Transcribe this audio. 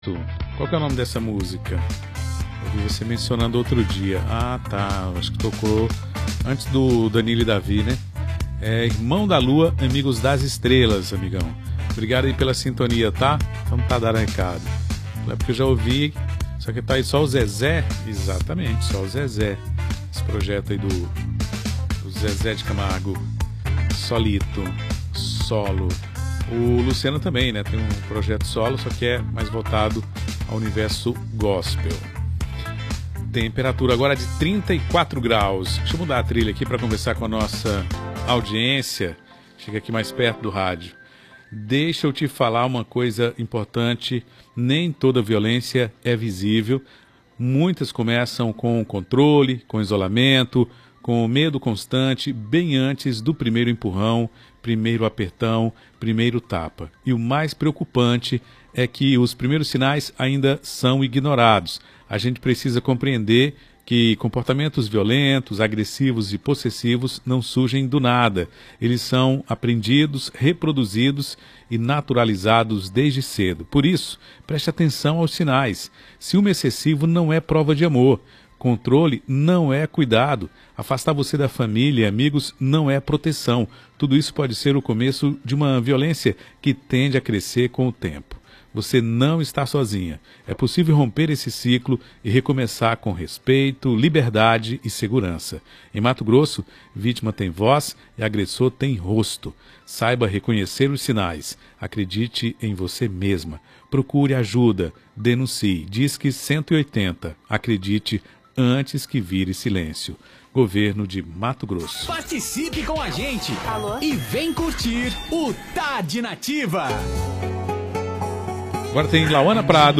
Qual que é o nome dessa música? Eu vi você mencionando outro dia. Ah, tá. Acho que tocou antes do Danilo e Davi, né? É Irmão da Lua, Amigos das Estrelas, amigão. Obrigado aí pela sintonia, tá? Vamos tá dando recado. É porque eu já ouvi. Só que tá aí só o Zezé. Exatamente, só o Zezé. Esse projeto aí do Zezé de Camargo. Solito, solo. O Luciano também, né? Tem um projeto solo, só que é mais voltado ao universo gospel. Temperatura agora de 34 graus. Deixa eu mudar a trilha aqui para conversar com a nossa audiência. Chega aqui mais perto do rádio. Deixa eu te falar uma coisa importante. Nem toda violência é visível. Muitas começam com controle, com isolamento, com medo constante, bem antes do primeiro empurrão, primeiro apertão, primeiro tapa. E o mais preocupante é que os primeiros sinais ainda são ignorados. A gente precisa compreender que comportamentos violentos, agressivos e possessivos não surgem do nada. Eles são aprendidos, reproduzidos e naturalizados desde cedo. Por isso, preste atenção aos sinais. Ciúme excessivo não é prova de amor. Controle não é cuidado. Afastar você da família e amigos não é proteção. Tudo isso pode ser o começo de uma violência que tende a crescer com o tempo. Você não está sozinha. É possível romper esse ciclo e recomeçar com respeito, liberdade e segurança. Em Mato Grosso, vítima tem voz e agressor tem rosto. Saiba reconhecer os sinais. Acredite em você mesma. Procure ajuda. Denuncie. Disque 180. Acredite antes que vire silêncio. Governo de Mato Grosso. Participe com a gente. Alô? E vem curtir o Tarde Nativa. Agora tem Lauana Prado.